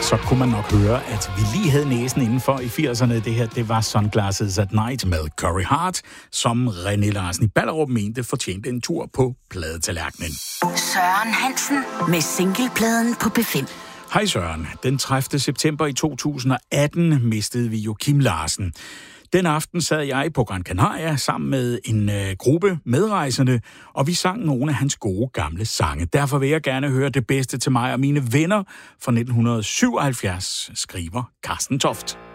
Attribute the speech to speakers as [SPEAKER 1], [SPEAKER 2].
[SPEAKER 1] Så kunne man nok høre, at vi lige havde næsen indenfor i 80'erne. Det her, det var Sunglasses at Night med Corey Hart, som René Larsen i Ballerup mente fortjente en tur på pladetallerkenen.
[SPEAKER 2] Søren Hansen med singlepladen på P5.
[SPEAKER 1] Hej Søren. Den 30. september i 2018 mistede vi jo Kim Larsen. Den aften sad jeg på Gran Canaria sammen med en gruppe medrejsende, og vi sang nogle af hans gode gamle sange. Derfor vil jeg gerne høre det bedste til mig og mine venner fra 1977, skriver Carsten Toft.